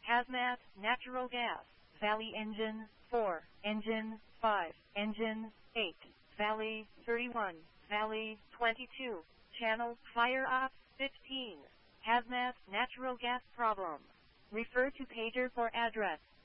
Hazmat, natural gas, Valley engine, 4, engine, 5, engine, 8, Valley, 31, Valley, 22, channel, fire ops, 15, Hazmat, natural gas problem. Refer to pager for address.